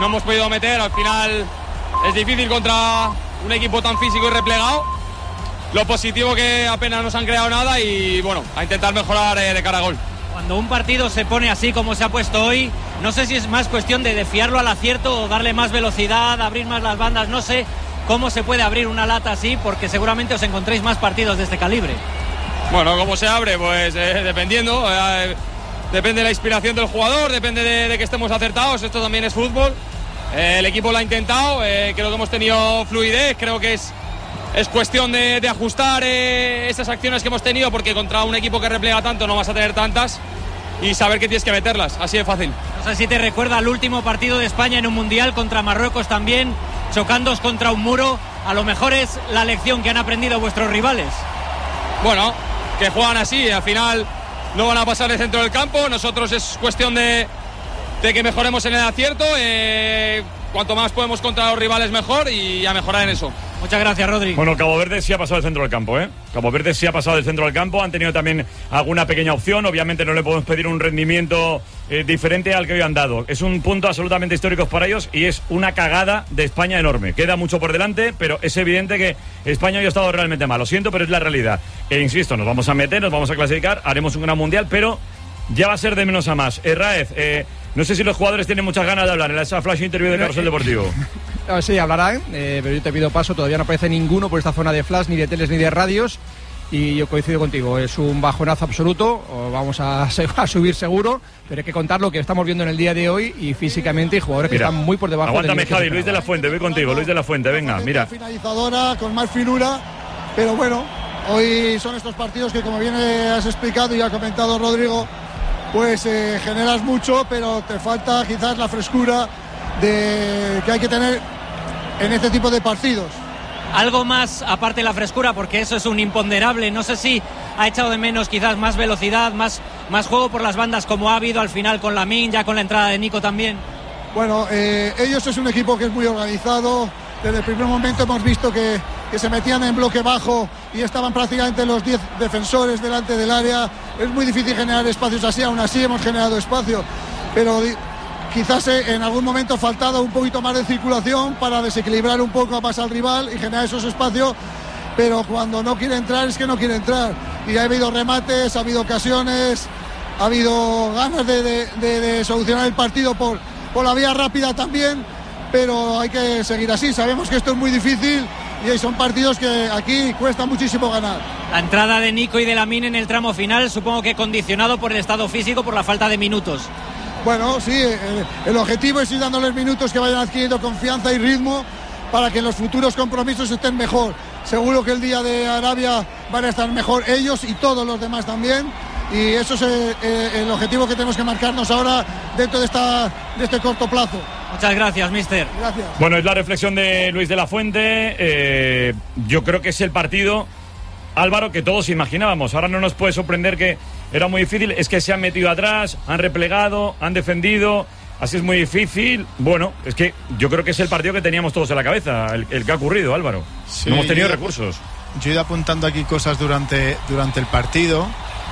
no hemos podido meter. Al final es difícil contra un equipo tan físico y replegado. Lo positivo que apenas nos han creado nada y bueno, a intentar mejorar de cara a gol. Cuando un partido se pone así como se ha puesto hoy, no sé si es más cuestión de fiarlo al acierto o darle más velocidad, abrir más las bandas, no sé cómo se puede abrir una lata así, porque seguramente os encontréis más partidos de este calibre. Bueno, ¿cómo se abre? Pues dependiendo, depende de la inspiración del jugador, depende de que estemos acertados, esto también es fútbol. El equipo lo ha intentado, creo que hemos tenido fluidez, creo que es cuestión de ajustar esas acciones que hemos tenido, porque contra un equipo que replega tanto no vas a tener tantas, y saber que tienes que meterlas, así de fácil. No sé si te recuerda al último partido de España en un mundial contra Marruecos también, chocándoos contra un muro. A lo mejor es la lección que han aprendido vuestros rivales. Bueno, que juegan así, al final no van a pasar el centro del campo, nosotros es cuestión de que mejoremos en el acierto, cuanto más podemos contra los rivales mejor, y a mejorar en eso. Muchas gracias, Rodri. Bueno, Cabo Verde sí ha pasado del centro del campo, Cabo Verde sí ha pasado del centro del campo, han tenido también alguna pequeña opción, obviamente no le podemos pedir un rendimiento diferente al que hoy han dado. Es un punto absolutamente histórico para ellos y es una cagada de España enorme. Queda mucho por delante, pero es evidente que España hoy ha estado realmente mal. Lo siento, pero es la realidad. E insisto, nos vamos a meter, nos vamos a clasificar, haremos un gran mundial, pero ya va a ser de menos a más. Raez, no sé si los jugadores tienen muchas ganas de hablar en esa flash interview de Carrusel Deportivo. Sí, hablarán, pero yo te pido paso, todavía no aparece ninguno por esta zona de flash, ni de teles ni de radios, y yo coincido contigo, es un bajonazo absoluto, vamos a subir seguro, pero hay que contar lo que estamos viendo en el día de hoy, y físicamente hay jugadores que están muy por debajo. Aguántame, Javi, Luis de la Fuente, voy contigo, Luis de la Fuente, venga, mira. Finalizadora, con más finura, pero bueno, hoy son estos partidos que, como bien has explicado y ha comentado Rodrigo, pues generas mucho, pero te falta quizás la frescura que hay que tener en este tipo de partidos. Algo más aparte de la frescura, porque eso es un imponderable. No sé si ha echado de menos quizás más velocidad, más juego por las bandas, como ha habido al final con Lamine, ya con la entrada de Nico también. Bueno, ellos es un equipo que es muy organizado. Desde el primer momento hemos visto que se metían en bloque bajo y estaban prácticamente los 10 defensores delante del área. Es muy difícil generar espacios así, aún así hemos generado espacio, pero quizás en algún momento ha faltado un poquito más de circulación para desequilibrar un poco más al rival y generar esos espacios, pero cuando no quiere entrar es que no quiere entrar, y ha habido remates, ha habido ocasiones, ha habido ganas de solucionar el partido por la vía rápida también, pero hay que seguir así. Sabemos que esto es muy difícil y son partidos que aquí cuesta muchísimo ganar. La entrada de Nico y de Lamine en el tramo final, supongo que condicionado por el estado físico, por la falta de minutos. Bueno, sí, el objetivo es ir dándoles minutos que vayan adquiriendo confianza y ritmo para que en los futuros compromisos estén mejor. Seguro que el día de Arabia van a estar mejor ellos y todos los demás también, y eso es el objetivo que tenemos que marcarnos ahora dentro de este corto plazo. Muchas gracias, mister. Gracias. Bueno, es la reflexión de Luis de la Fuente. Yo creo que es el partido, Álvaro, que todos imaginábamos. Ahora no nos puede sorprender que era muy difícil. Es que se han metido atrás, han replegado, han defendido. Así es muy difícil. Bueno, es que yo creo que es el partido que teníamos todos en la cabeza, el que ha ocurrido, Álvaro. Sí, no hemos tenido recursos. Yo he ido apuntando aquí cosas durante el partido.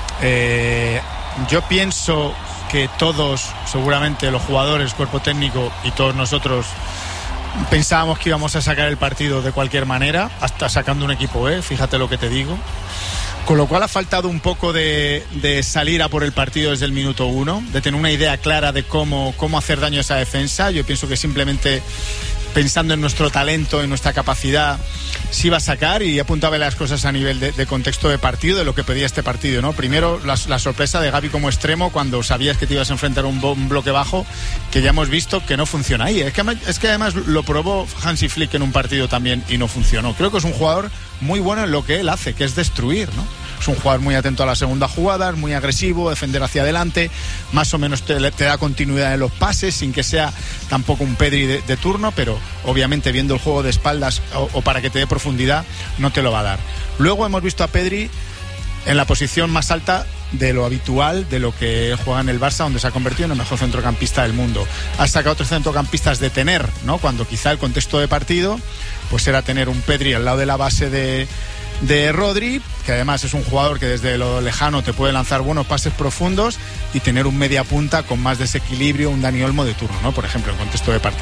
Yo pienso que todos, seguramente los jugadores, cuerpo técnico y todos nosotros, pensábamos que íbamos a sacar el partido de cualquier manera, hasta sacando un equipo fíjate lo que te digo. Con lo cual ha faltado un poco de salir a por el partido desde el minuto 1, de tener una idea clara de cómo hacer daño a esa defensa. Yo pienso que simplemente pensando en nuestro talento, en nuestra capacidad, sí iba a sacar, y apuntaba las cosas a nivel de contexto de partido, de lo que pedía este partido, ¿no? Primero, la sorpresa de Gavi como extremo, cuando sabías que te ibas a enfrentar a un bloque bajo, que ya hemos visto que no funciona ahí. Es que además lo probó Hansi Flick en un partido también y no funcionó. Creo que es un jugador muy bueno en lo que él hace, que es destruir, ¿no? Es un jugador muy atento a la segunda jugada, muy agresivo, defender hacia adelante, más o menos te da continuidad en los pases, sin que sea tampoco un Pedri de turno, pero obviamente viendo el juego de espaldas o para que te dé profundidad, no te lo va a dar. Luego hemos visto a Pedri en la posición más alta de lo habitual, de lo que juega en el Barça, donde se ha convertido en el mejor centrocampista del mundo. Ha sacado otros centrocampistas de tener, ¿no? Cuando quizá el contexto de partido pues era tener un Pedri al lado de la base de Rodri, que además es un jugador que desde lo lejano te puede lanzar buenos pases profundos, y tener un media punta con más desequilibrio, un Dani Olmo de turno, ¿no? Por ejemplo, en contexto de partido.